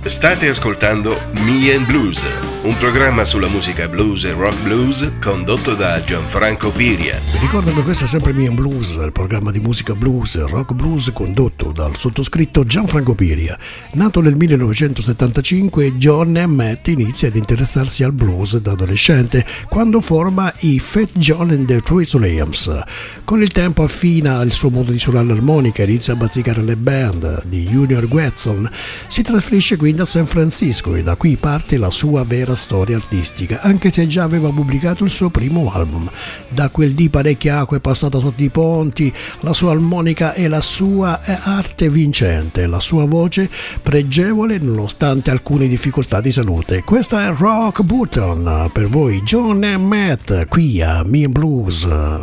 State ascoltando Me and Blues, un programma sulla musica blues e rock blues condotto da Gianfranco Piria. Vi ricordo che questo è sempre Me and Blues, il programma di musica blues e rock blues condotto dal sottoscritto Gianfranco Piria. Nato nel 1975, John Matt inizia ad interessarsi al blues da adolescente quando forma i Fat John and the Trace Williams. Con il tempo affina il suo modo di suonare l'armonica, inizia a bazzicare le band di Junior Watson, si trasferisce quindi a San Francisco e da qui parte la sua vera storia artistica, anche se già aveva pubblicato il suo primo album. Da quel di parecchie acque passata sotto i ponti, la sua armonica e la sua arte vincente, la sua voce pregevole nonostante alcune difficoltà di salute. Questa è Rock Bottom, per voi John e Matt qui a Me and Blues.